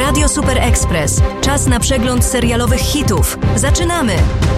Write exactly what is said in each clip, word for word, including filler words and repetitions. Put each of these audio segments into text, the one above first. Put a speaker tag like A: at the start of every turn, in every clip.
A: Radio Super Express. Czas na przegląd serialowych hitów. Zaczynamy!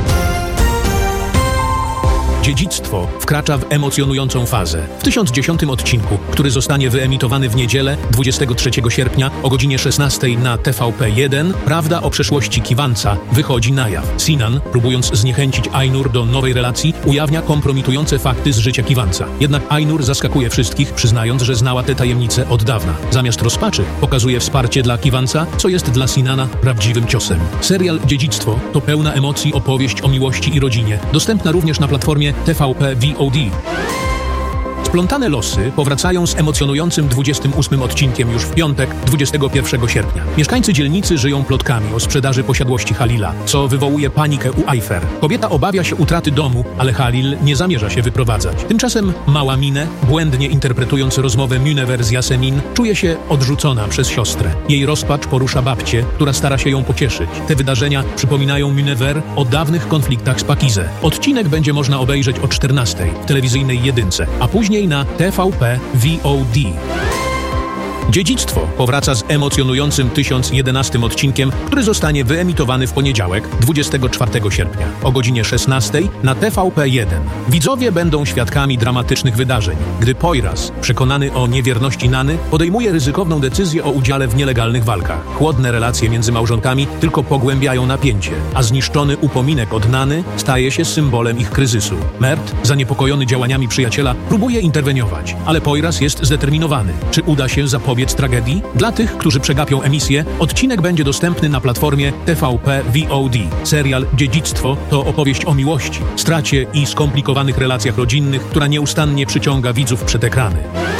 B: Dziedzictwo wkracza w emocjonującą fazę. W tysiąc dziesiątym odcinku, który zostanie wyemitowany w niedzielę, dwudziestego trzeciego sierpnia o godzinie szesnastej na T V P jeden, prawda o przeszłości Kiwanca wychodzi na jaw. Sinan, próbując zniechęcić Ainur do nowej relacji, ujawnia kompromitujące fakty z życia Kiwanca. Jednak Ainur zaskakuje wszystkich, przyznając, że znała te tajemnice od dawna. Zamiast rozpaczy pokazuje wsparcie dla Kiwanca, co jest dla Sinana prawdziwym ciosem. Serial Dziedzictwo to pełna emocji opowieść o miłości i rodzinie, dostępna również na platformie T V P V O D. Splątane losy powracają z emocjonującym dwudziestym ósmym odcinkiem już w piątek, dwudziestego pierwszego sierpnia. Mieszkańcy dzielnicy żyją plotkami o sprzedaży posiadłości Halila, co wywołuje panikę u Ayfer. Kobieta obawia się utraty domu, ale Halil nie zamierza się wyprowadzać. Tymczasem mała Minę, błędnie interpretując rozmowę Munewer z Yasemin, czuje się odrzucona przez siostrę. Jej rozpacz porusza babcię, która stara się ją pocieszyć. Te wydarzenia przypominają Munewer o dawnych konfliktach z Pakizę. Odcinek będzie można obejrzeć o czternastej w telewizyjnej jedynce, a później na T V P V O D. Dziedzictwo powraca z emocjonującym tysiąc jedenastym odcinkiem, który zostanie wyemitowany w poniedziałek, dwudziestego czwartego sierpnia o godzinie szesnastej na T V P jeden. Widzowie będą świadkami dramatycznych wydarzeń, gdy Poyraz, przekonany o niewierności Nany, podejmuje ryzykowną decyzję o udziale w nielegalnych walkach. Chłodne relacje między małżonkami tylko pogłębiają napięcie, a zniszczony upominek od Nany staje się symbolem ich kryzysu. Mert, zaniepokojony działaniami przyjaciela, próbuje interweniować, ale Poyraz jest zdeterminowany. Czy uda się zapobiec tragedii? Dla tych, którzy przegapią emisję, odcinek będzie dostępny na platformie T V P V O D. Serial Dziedzictwo to opowieść o miłości, stracie i skomplikowanych relacjach rodzinnych, która nieustannie przyciąga widzów przed ekrany.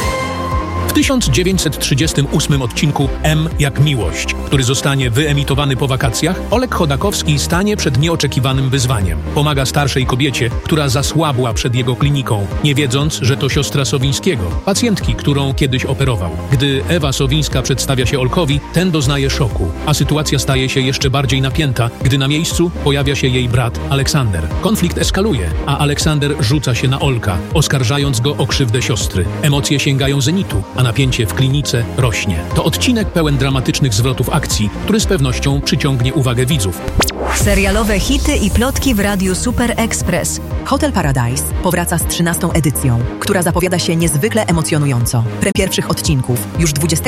B: W tysiąc dziewięćset trzydziestym ósmym odcinku M jak miłość, który zostanie wyemitowany po wakacjach, Oleg Chodakowski stanie przed nieoczekiwanym wyzwaniem. Pomaga starszej kobiecie, która zasłabła przed jego kliniką, nie wiedząc, że to siostra Sowińskiego, pacjentki, którą kiedyś operował. Gdy Ewa Sowińska przedstawia się Olkowi, ten doznaje szoku, a sytuacja staje się jeszcze bardziej napięta, gdy na miejscu pojawia się jej brat Aleksander. Konflikt eskaluje, a Aleksander rzuca się na Olka, oskarżając go o krzywdę siostry. Emocje sięgają zenitu, a napięcie w klinice rośnie. To odcinek pełen dramatycznych zwrotów akcji, który z pewnością przyciągnie uwagę widzów.
A: Serialowe hity i plotki w Radiu Super Express.
C: Hotel Paradise powraca z trzynastą edycją, która zapowiada się niezwykle emocjonująco. Pre pierwszych odcinków już dwudziestego